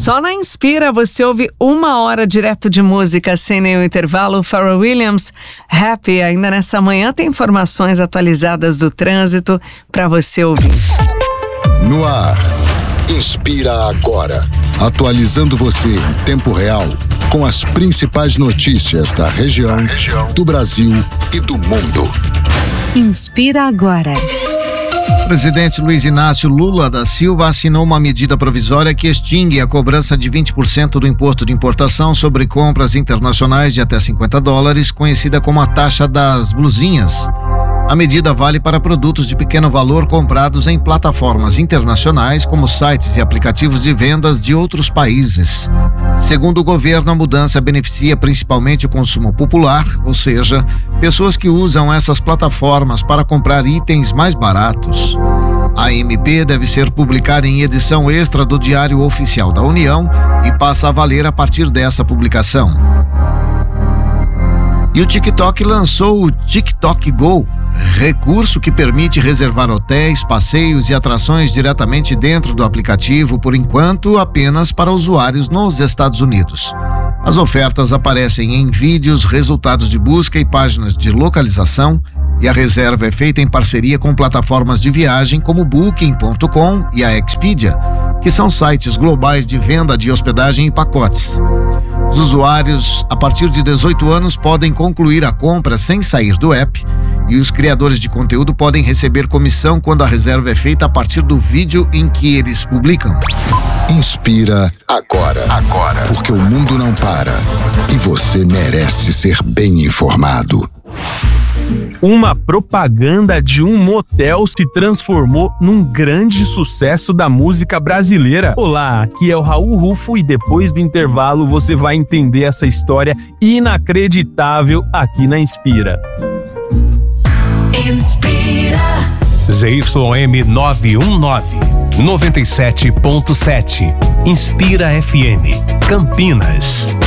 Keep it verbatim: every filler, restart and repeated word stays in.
Só na Inspira você ouve uma hora direto de música sem nenhum intervalo. Pharrell Williams, Happy. Ainda nessa manhã tem informações atualizadas do trânsito para você ouvir. No ar, Inspira Agora. Atualizando você em tempo real com as principais notícias da região, do Brasil e do mundo. Inspira Agora. O presidente Luiz Inácio Lula da Silva assinou uma medida provisória que extingue a cobrança de vinte por cento do imposto de importação sobre compras internacionais de até cinquenta dólares, conhecida como a taxa das blusinhas. A medida vale para produtos de pequeno valor comprados em plataformas internacionais, como sites e aplicativos de vendas de outros países. Segundo o governo, a mudança beneficia principalmente o consumo popular, ou seja, pessoas que usam essas plataformas para comprar itens mais baratos. A M P deve ser publicada em edição extra do Diário Oficial da União e passa a valer a partir dessa publicação. E o TikTok lançou o TikTok Go, recurso que permite reservar hotéis, passeios e atrações diretamente dentro do aplicativo, por enquanto apenas para usuários nos Estados Unidos. As ofertas aparecem em vídeos, resultados de busca e páginas de localização, e a reserva é feita em parceria com plataformas de viagem como Booking ponto com e a Expedia, que são sites globais de venda de hospedagem e pacotes. Os usuários, a partir de dezoito anos, podem concluir a compra sem sair do app, e os criadores de conteúdo podem receber comissão quando a reserva é feita a partir do vídeo em que eles publicam. Inspira agora. Agora. Porque o mundo não para e você merece ser bem informado. Uma propaganda de um motel se transformou num grande sucesso da música brasileira. Olá, aqui é o Raul Rufo e depois do intervalo você vai entender essa história inacreditável aqui na Inspira. Inspira. Z Y M nove um nove, noventa e sete ponto sete. Inspira F M, Campinas.